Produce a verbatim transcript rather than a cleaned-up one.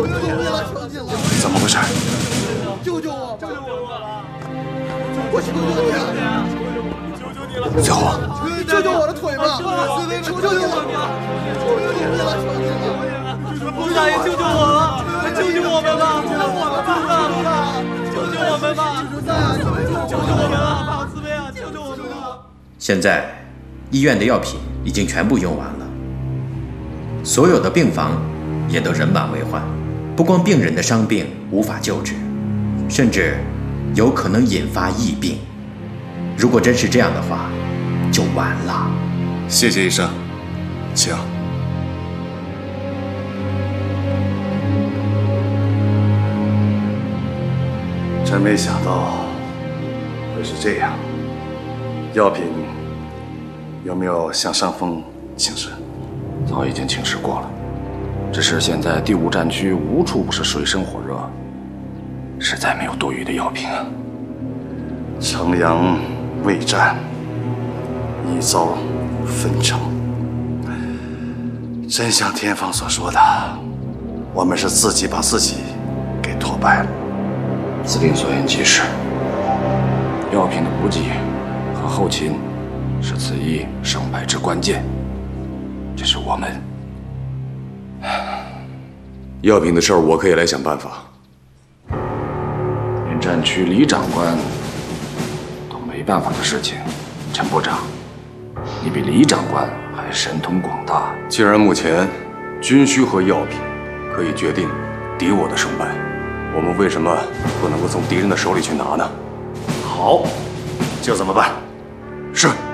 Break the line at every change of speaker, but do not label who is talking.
怎么回事？
救救我！救救我！我求求你啊！求求你了！
小伙，
救救我的腿吧！求求你了！求求你了！求求你了！
顾大爷，救救我了！救救我们吧！救救我们吧！救救我们吧！救救我们啊！大慈悲啊！救救我们吧！
现在，医院的药品已经全部用完了，所有的病房也都人满为患。不光病人的伤病无法救治，甚至有可能引发疫病。如果真是这样的话，就完了。
谢谢医生，请。真没想到会是这样。药品有没有向上峰请示？
早已经请示过了。只是现在第五战区无处不是水深火热，实在没有多余的药品啊。
城阳未战，已遭分城。真像天方所说的，我们是自己把自己给拖败了。
司令所言极是，药品的补给和后勤是此役胜败之关键。这是我们。
药品的事儿，我可以来想办法。
连战区李长官都没办法的事情，陈部长，你比李长官还神通广大。
既然目前军需和药品可以决定敌我的胜败，我们为什么不能够从敌人的手里去拿呢？
好，就这么办。
是。